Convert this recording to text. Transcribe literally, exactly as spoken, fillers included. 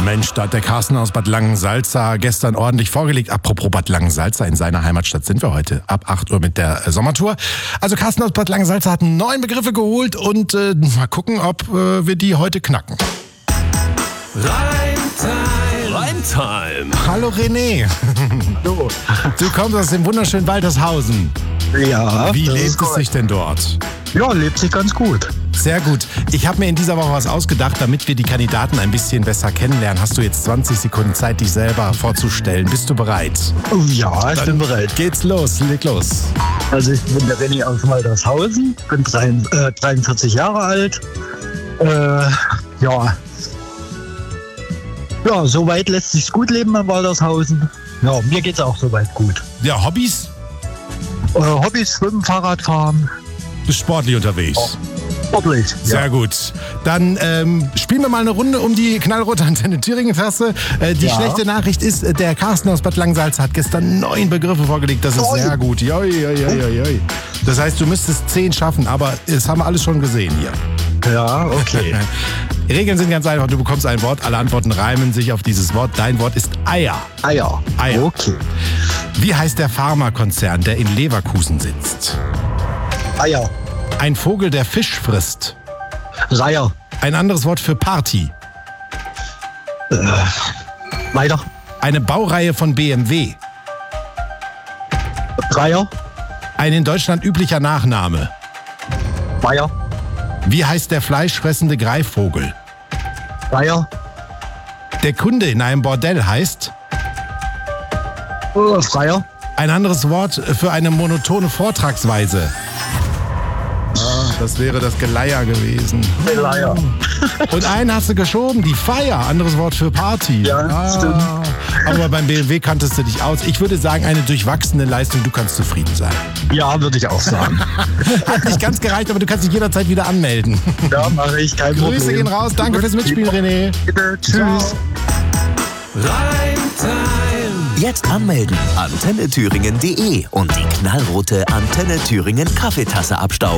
Mensch, da hat der Carsten aus Bad Langensalza gestern ordentlich vorgelegt. Apropos Bad Langensalza, in seiner Heimatstadt sind wir heute ab acht Uhr mit der äh, Sommertour. Also Carsten aus Bad Langensalza hat neun Begriffe geholt und äh, mal gucken, ob äh, wir die heute knacken. Reimtime. Reimtime. Hallo René. So. Du kommst aus dem wunderschönen Waltershausen. Ja. Wie das lebt ist es korrekt. sich denn dort? Ja, lebt sich ganz gut. Sehr gut. Ich habe mir in dieser Woche was ausgedacht, damit wir die Kandidaten ein bisschen besser kennenlernen. Hast du jetzt zwanzig Sekunden Zeit, dich selber vorzustellen? Bist du bereit? Ja, ich bin bereit. Geht's los, leg los. Also ich bin der René aus Waltershausen, bin drei, äh, dreiundvierzig Jahre alt. Äh, ja. Ja, soweit lässt sich's gut leben in Waltershausen. Ja, mir geht's auch soweit gut. Ja, Hobbys? Äh, Hobbys, Schwimmen, Fahrradfahren, Bist sportlich unterwegs. sportlich. Sehr Ja. gut. Dann ähm, spielen wir mal eine Runde um die knallrote Antenne Thüringen-Tasse. Äh, die Ja. schlechte Nachricht ist, äh, der Carsten aus Bad Langensalza hat gestern neun Begriffe vorgelegt. Das ist Neun? sehr gut. Joi, joi, joi, joi. Das heißt, du müsstest zehn schaffen, aber das haben wir alles schon gesehen hier. Ja, okay. Regeln sind ganz einfach. Du bekommst ein Wort, alle Antworten reimen sich auf dieses Wort. Dein Wort ist Eier. Eier. Eier. Okay. Wie heißt der Pharmakonzern, der in Leverkusen sitzt? Eier. Ein Vogel, der Fisch frisst. Reiher. Ein anderes Wort für Party. Weiter. Eine Baureihe von B M W. Dreier. Ein in Deutschland üblicher Nachname. Meier. Wie heißt der fleischfressende Greifvogel? Dreier. Der Kunde in einem Bordell heißt Äh, Freier. ein anderes Wort für eine monotone Vortragsweise. Ah, das wäre das Geleier gewesen. Leier. Und einen hast du geschoben, die Feier, anderes Wort für Party. Ja, stimmt. Aber beim B M W kanntest du dich aus. Ich würde sagen, eine durchwachsene Leistung, du kannst zufrieden sein. Ja, würde ich auch sagen. Hat nicht ganz gereicht, aber du kannst dich jederzeit wieder anmelden. Da mache ich kein Problem. Grüße gehen raus, danke fürs Mitspielen, René. Bitte, tschüss. Reimtime. Jetzt anmelden. antenne thüringen punkt de und die knallrote Antenne Thüringen Kaffeetasse abstauben.